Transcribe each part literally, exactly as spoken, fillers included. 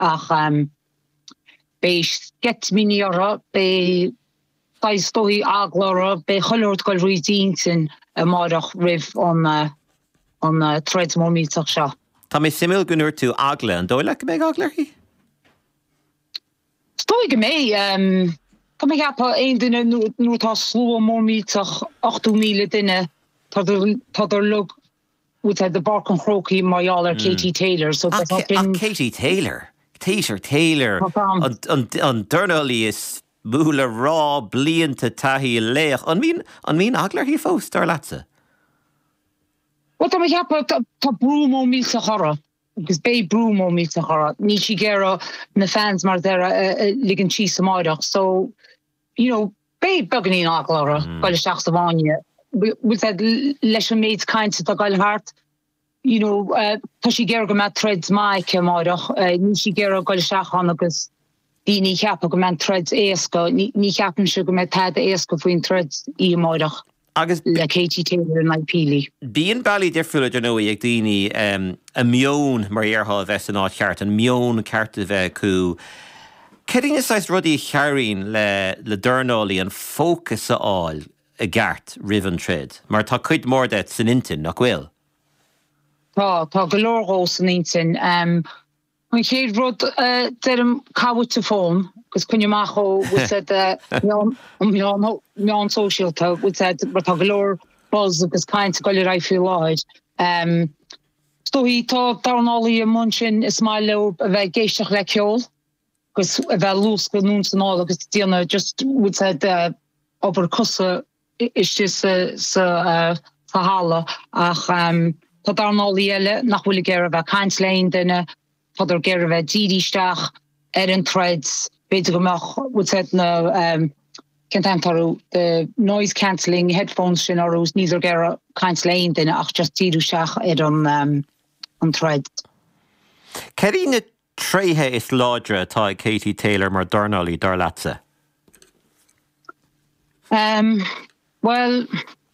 ach um, be get miniora be by story aglora be cholort gol ruidintin a marach riv on uh, on uh, threads more meetach sha. Tá mé simil gunúir tú agla an dóile go méid agla hí? Stoi go mé, um, tá mé gapa ein duine nu tá slú mór mítach achttú míle duine tá er lug with the bark and croaky maialler Katie Taylor. So ah, K- been... ah, Katie Taylor. Taser Taylor. An an Durnelly is múla rá blianta tahi leach. An mín an mín aglar hí fós dar latsa. Wat am gapa tá brúmó mí sa chora. Because bei brúmó mí sa chora. Ní si gera na fans mar dera ligan chi samáidach. So, you know, bei buganí aglara gaile seach sa bhaine. We said leis an méid kaint a gail hart. You know, uh, tá si gera go mat threads mai ce máidach. Uh, ní si gera gaile seach an agus dí ní cheapa go mat threads éasca. Ní cheapan se go mat tad éasca foin threads í máidach. Agus le Katie Taylor and like Peely. Bíon bailí difriúla don nóí ag daoine um, a mion mar dheartha bheits an áit ceart, an mion carta bheith cú. Ceding is sais rudí chearín le, le Durnolí an fócas a áil a gart rivan tred, mar tá cuid mór det san intin nach bhfuil. Tá, tá golóró san intin. Um, When she rud uh, derm cawt to phone, because kun you macho we said uh on on social talk we said but a galore buzz because kind to go I feel like um so he thought down all the munchin is my low of a geisach lekjol because well loose noons and all because Diana just would said uh over kussa is just uh so uh fahala ach um thought down all the nach will get of a kind lane then Father Gerva Gidistach, Erin Threads, Bedgumach, would said no, um, Kentantaru, the noise cancelling headphones, Shinaros, neither Gera cancelling, then Ach just Tidusach, Edon, um, on Threads. Kerina Trehe is Lodra, Ty Katie Taylor, mar Durnolly, Darlatza. Um, well,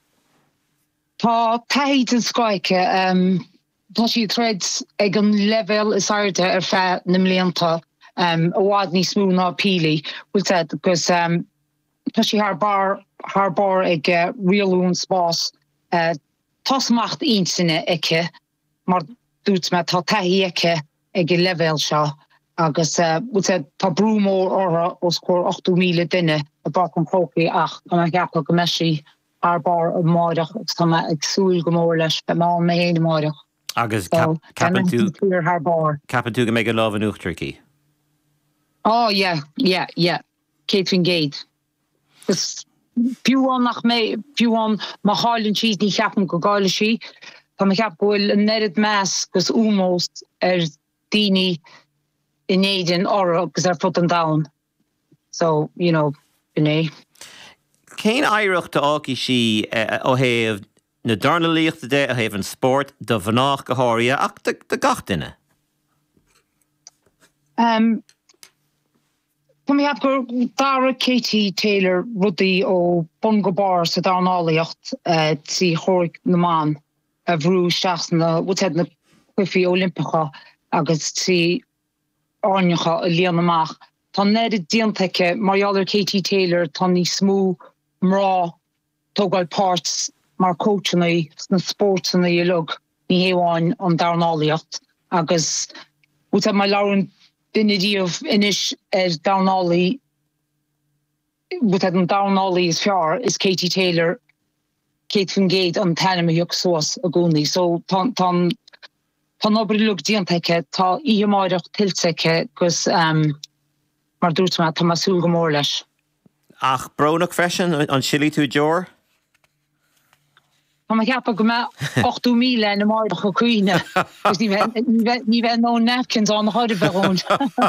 Ta Tahit and Skyke, um, Tashi threads egan level is arda er fa nimlianta um a wadni smooth peely we said because um Tashi har bar har bar eg uh, real own spas uh tasmacht insine ikke mar duts met ta tahieke eg level sha agus uh, we said ta brumo ora os kor achttú míle dinne a bar kon kroki ach an gapel gemeshi har bar a modach sama exul gomorles be ma me heen modach. Agus cap capan tú capan tú go méid go láh an uachtarcí. Oh yeah, yeah, yeah. Catherine Gate. Gus fiúán nach mé fiúán má hálann siad ní cheapan go gála sí. Tá me cheap gohfuil an nerid meas gus úmóst ar daoine in éidean orra agus ar fut an down. So, you know, b'né. Cén éireachta áci sí ó héamh na Durnalíochta de a héh an sport do bhanach go háirithe ach de, de gach duine? Um, Tá mé heb gur dara Katie Taylor rudí ó Bungo Bar sa Darnálíocht uh, tí chóirc na man a bhrú seach na bhútead na cuifií Olympacha agus tí áneacha a líon amach. Tá neirid diantaice marialler Katie Taylor tá ní smú mrá tógáil parts mar coachnaí na sportsnaí lug ní héháin an Darnálíocht agus bhútead mai lauren Dinidíomh inis ar Darnálí bhútead an Darnálí is fear is Katie Taylor Catherine Gate an tanimiúch suas a gúnaí so tá tá nobrí lug diantaice tá íomáireach tiltaice gus um, mar dúirtma tá masúil go mór leis. Ach bronnach freisin an silí tú deor? Tá cheappa go me achttú míle na máireach go cuioine gus ní bheith nó napkins an chuide bheón.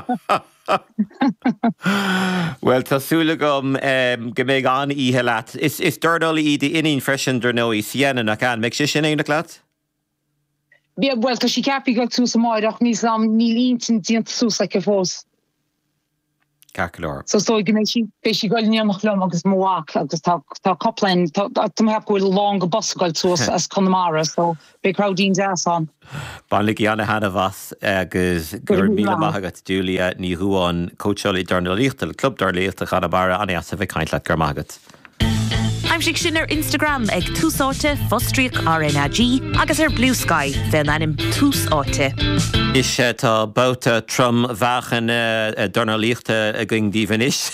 Well, tásúla gom um, go méid an ihe leat. Is, is Durnolí iad inín freisin Durnóí sienna nach an, meid sé sin éach leat? Yeah, well, tá sí ceappi go tú sa máireach níos am ní líntin dianta sús le fós. Carcolor. So so gna si be si goil níamach lom agus móach agus tá tá coplain tá heb goil long bus goil so as Connemara so be crowdín as on. Banlig Anna Hannah Vass agus gur míle maithagat Julia ní huáin coacholaí darnalíochta le club darlíochta Chanabara aní as a bheith caint le gur maithagat. I'm sig sin ar Instagram ag túsáte Fostriach R N A G agus ar Blue Sky den anim túsáte. Is tá bouta trom bhachan darnalíochta a going díhan is.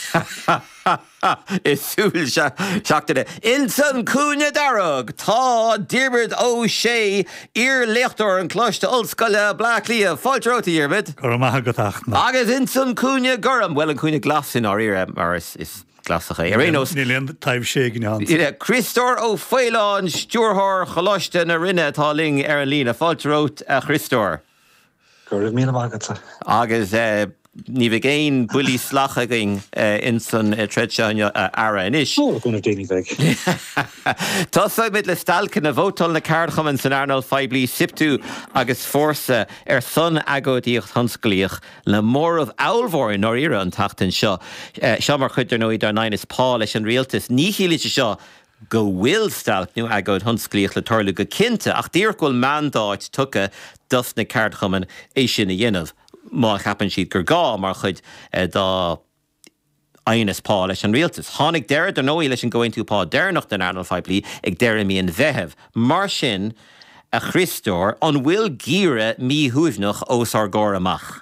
Is súil seachtaide. Insan cúne darug, tá Diarmid Ó Sé ar leachtar an cloiste olscoile Blacklea fáiltróta Diarmid. Gur maithagat achna. Agus insan cúne goram, well an cúne glas in our ire, mar is is glasacha. Arénos. Níl taimh sé gin hand. Ide Christor ó Fáileáin stúrthór choloiste na rinne tá ling ar an lína fáiltrót a Christor. Gur míle maithagat. Agus ní bheith géin builí slacha going in san treidseáine ara inis. Oh, gona déanaí bheith. Tá mid le stalcan na bhótal na cardchaman san Arnold Feiblí siptú agus fórsa ar son agódíocht thonscalíoch le mór of Aulmhór in Norira an tachtain seo. Seo mar chuidir nó idir nainnis pá leis an rialtas. Ní chiilite seo go bhfuil stalcnú agóid thonscalíoch le torla go cinnte ach dír goil mandáit tucha dus na cardchaman é sin na dhéanamh. Má chapan siad gur gá mar chud dá aonas pá leis an rialtas. Tháinig deir don nóí leis an going tú pá deirnach den Arnold Feiblí ag deirimí an bheitheh. Mar sin a Christor an bhfuil gíre mí thuimhnach os ar gcóir amach.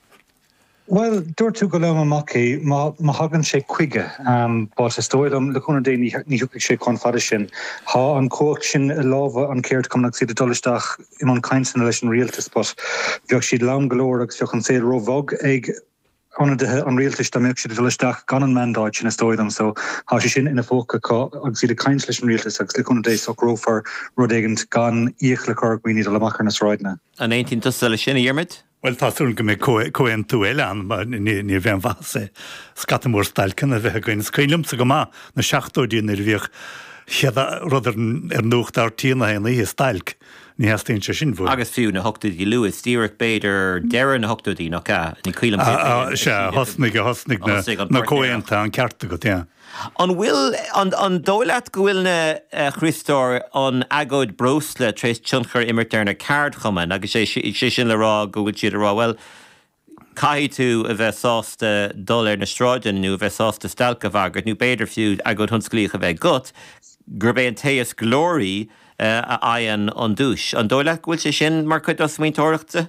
Well, dúir tú go leam amachí má hagann sé cuige, um, but is dóilm le chuna dé ní thuigh sé chun fada sin. Tá an cóach sin lámha an céirt cumnach siad a dolisteach in an cainsan leis an rialtas, but bheoh siad lám golóir agus bheoh an saoil rómhog ag an rialtas tá meoh siad a dolisteach gan an mandáid sin is dóilm, so tá sé sin ina fóca agus siad a cains leis an rialtas agus le chuna dé soch rófar rud éigent gan íoch le corc bhí ní le machar na sráidna. An éontín tusa le sin a Diarmid? Well, tá súil go mé coen tú eile an, ní bhean bhasa scatamór stalcan a bheith goin scailm sa go má na seachtúdíon ar bhíoch chead rudidir ar nuacht ar tíana hain í stalc ní heastíonn se sin bhfuil. Agus fiú na hochtúdí Lewis, Díreach Beidir deire na hochtúdí nach cá, ní cuilam se hosnig a hosnig na coenta an ceartta go té. An bhfuil an dóileat go bhfuil na Christor an agóid brosla tréis tionchar imimetar na cardchaman agus sé sin le rá go bhfuil siad a rá well caithí tú a bheith sásta dul ar na stráidin nó a bheith sásta stalca bhagart nó beidir fiú agóid thunsclíoch a bheith gut gur bé an taas glórí a aon an dúis. An dóileat go bhfuil sé sin mar chuid os míntóireachta?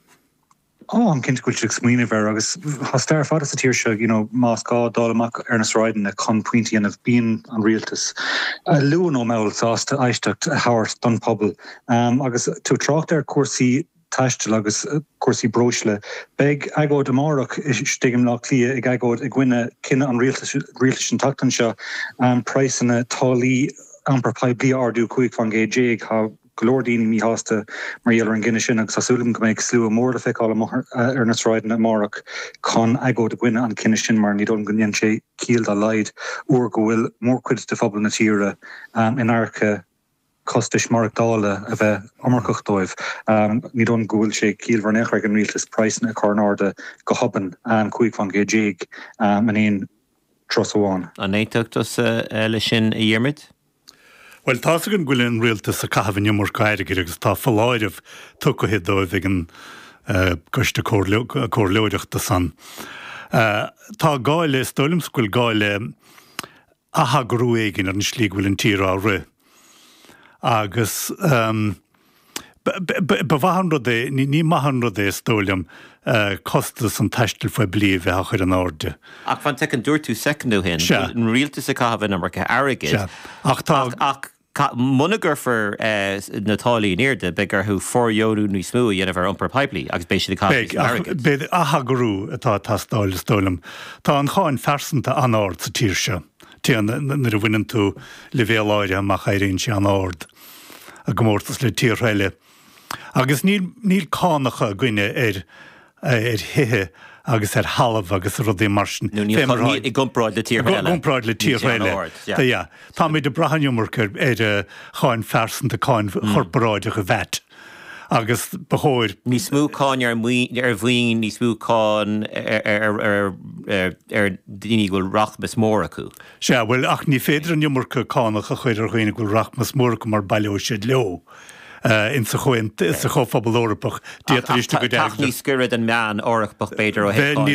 Oh, I'm keen to go to Xmina ver agus hastar fadas a tíirse, you know, más gá dálamach Ernest Ryden a con pointy and have been on realtas. Uh, Luan o mewl sásta aisteach a Howard Dunpobble. Um, agus to tracht ar cuasaí taistil agus cuasaí brosle. Beg agóid amárach stigim lá clia ag agóid ag gwine cinna an realtas an tachtan seo um, price in a tálí ampar pai blia ardú cuig fan gé jig ha glórdíní mí hásta maríal an gine sin agus asúlim go méid slú a mór le feiceáil Ernest Ryden a Márach con agóid a gwine an cinine sin mar ní don gonnean sé cíal a leid uair go bhfuil mór cuid de fphobal na tíre um, in airce costais Mark dála a bheith amarcach um, ní don go bhfuil sé cíal bharnech an rialtas price na carnáda go hoban um, cuig fan gé jig um, an éon tros amháin. An éiteachtas uh, le sin a Diarmid? Well, tá gan gwil yn realtas a cahabin ymwr caerig agus tá falláirif tuca hyd dóid ag yn gwrsta córleoireach da san. Tá gáile, stolums gwil gáile aha grú eigin ar yn slíg gwil yn tíra á ru. Agus befahan rod e, ní mahan rod e stolium costas an taistil fwy blif a chur an orde. Ach fan tec an dúir tú secondú hin, yn realtas a cahabin am ar airigid. Ach tá... Munagur for Natália nearde begur who for Yoru ní smú dhéanamh umpar Peiblí agus béisi de cahabin. Bed aha grú atá tá stáil stolam. Tá an cháin fersanta an ord sa tíirse. Tí an ar a bhainean tú le bhéaláire amach éiríonn sé an ord a gomórtas le tíorthaile. Agus níl cánacha gcuine ar ar hithe agus ar halamh agus rudí marsin. I gomráid le tíorthaile. Gomráid le tíorthaile. Tá tá mé de brahanjumar ar cháin fersanta cháin chorparáideach a bheit. agus behoir. Ní smúáin ar ar bhhain ní smúáin ar daoine ghfuil rachmas mór acu. Se bhfuil ach ní féidir an jommarcha cánach a chuir ar chuoine ghfuil rachmas mór go mar baileo siad leo. in sa chuint is a chofabal Orpach. Ní scurid an mean orach bach beidir ó